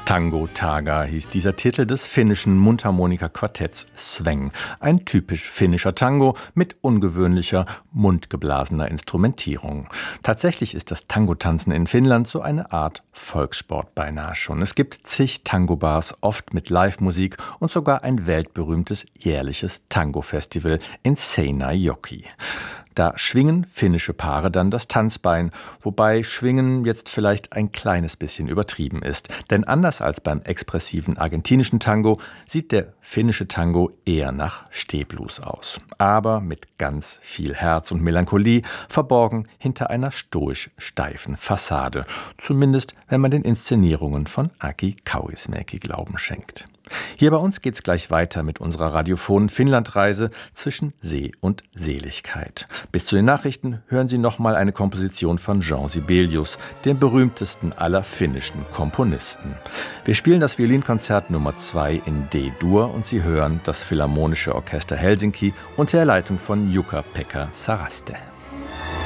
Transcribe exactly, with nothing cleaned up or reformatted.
Tango Taga hieß dieser Titel des finnischen Mundharmonika-Quartetts Sväng. Ein typisch finnischer Tango mit ungewöhnlicher, mundgeblasener Instrumentierung. Tatsächlich ist das Tangotanzen in Finnland so eine Art Volkssport beinahe schon. Es gibt zig Tango-Bars, oft mit Live-Musik und sogar ein weltberühmtes jährliches Tango-Festival in Seinäjoki. Da schwingen finnische Paare dann das Tanzbein, wobei Schwingen jetzt vielleicht ein kleines bisschen übertrieben ist. Denn anders als beim expressiven argentinischen Tango sieht der finnische Tango eher nach Stehblues aus. Aber mit ganz viel Herz und Melancholie, verborgen hinter einer stoisch steifen Fassade. Zumindest, wenn man den Inszenierungen von Aki Kaurismäki Glauben schenkt. Hier bei uns geht's gleich weiter mit unserer radiophonen Finnlandreise zwischen See und Seligkeit. Bis zu den Nachrichten hören Sie nochmal eine Komposition von Jean Sibelius, dem berühmtesten aller finnischen Komponisten. Wir spielen das Violinkonzert Nummer zwei in D-Dur und Sie hören das Philharmonische Orchester Helsinki unter der Leitung von Jukka-Pekka Saraste.